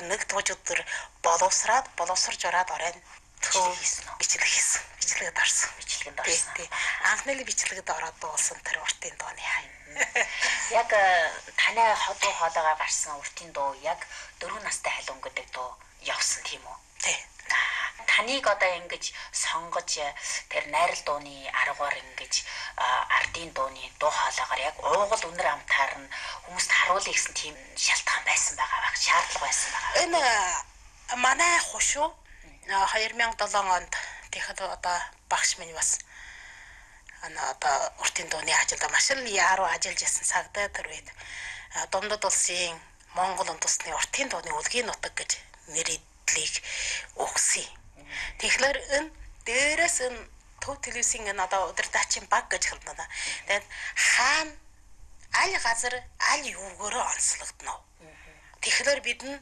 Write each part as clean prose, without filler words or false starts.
нэг дуж өдөр боловсрж ороод оройн бичлэг хийсэн. Бичлэгэд орсон. Анхны бичлэгэд ороод дуулсан тэр уртын дууны хай. Яг таны ходуу хоолойгоо гарсан уртын дуу яг 4 настай халуун гэдэг дуу явсан тийм үү? Тий. Таныг одоо ингэж сонгож тэр найрал дууны аргаар ингэж ардын дууны дуу хоолойгоор яг уугал үнэр амтаар нь хүмүүст харуулъя гэсэн тийм шалтгаан байсан байгаа, шаардлага байсан байгаа. Энэ манай хушуу 2007 онд тэгэхэд одоо багш минь бас одоо уртын дууны ажилда маш л яруу ажиллаж байсан цагтаа тэр үед Дундад улсын Монгол Унд усны уртын дууны үлгийн нутаг гэж нэрийдлийг өгсөн. Тэгэхээр энэ дээрээс энэ төв телевизийн энэ одоо удирдаачийн баг гэж хэлдэг. Тэгээд хаана аль газар аль юугаараа онцлогдно. Тэгэхээр бид нь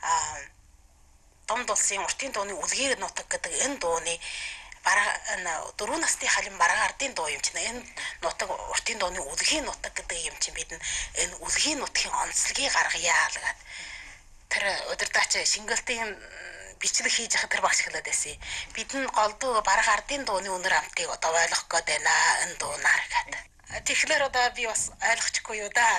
Дунд улсын уртын дууны үлгийн нутаг гэдэг энэ дууны бараа 4 насны халин бараа ардын дуу юм чинь энэ нутаг уртын дууны үлгийн нутаг гэдэг юм чинь бид энэ үлгийн нутгийн онцлогийг гаргая л гэдэг. Тэр удирдаач Шингэлтийн бичлэг хийж яхад тэр багш хэлээд байсан. Бид нь голдуу бараа ардын дууны үнэр амтыг одоо ойлгох гээд байна энэ дуунаар гэдэг. Тэгэхээр одоо би бас ойлгочихгүй юу да.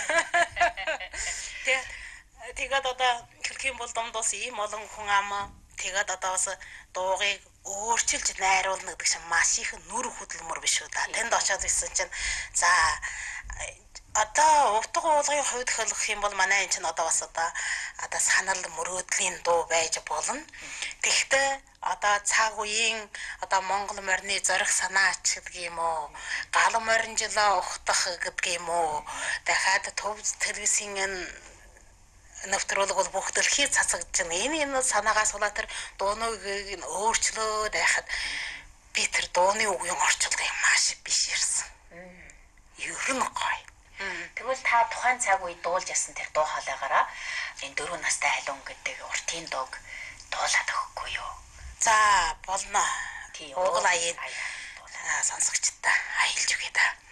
Тэгээд одоо хэлэх юм бол Дунд улс ийм олон хүн ам тэгээд одоо бас дуугийг өөрчилж найруулна гэдэг чинь маш их нүр хөдөлмөр биш үү да. Тэнд очиод ирсэн чинь за одоо утга уулгын хувьд хэлэх юм бол манай энэ чинь одоо бас одоо санал мөрөөдлийн дуу байж болно. Тэгэхдээ одоо цаг үеийн одоо Монгол морины зориг санаач гэдэг юм уу, галан морин жилөө ухтах гэдэг юм уу, дахиад төв телевизийн нэвтрүүлэг бол бүх дэлхийд цацагдж байна. Энэ санаагаас болоод тэр дууныг өөрчлөөд байхад би тэр дууны үгийн орчуулгыг маш биш ирсэн. Ер нь гоё. Тэгвэл та тухайн цаг үед дуулж ясан тэр дуу хоолойгоороо энэ 4 настай халуун гэдэг уртын дууг дуулаад өгөхгүй юу? За болно. Угал аяын сонсогчтой аялж үгээ да.